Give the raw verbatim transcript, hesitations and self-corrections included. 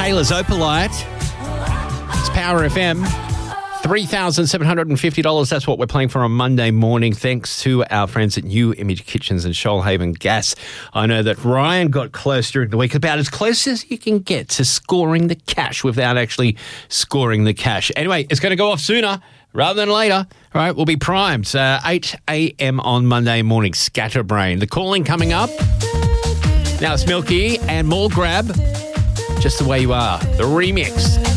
Taylor's Opalite. It's Power F M. three thousand seven hundred fifty dollars. That's what we're playing for on Monday morning, thanks to our friends at New Image Kitchens and Shoalhaven Gas. I know that Ryan got close during the week, about as close as you can get to scoring the cash without actually scoring the cash. Anyway, it's going to go off sooner rather than later. All right, we'll be primed. Uh, eight a.m. on Monday morning, Scatterbrain. The calling coming up. Now it's Milky and more Grab. Just the Way You Are, the remix.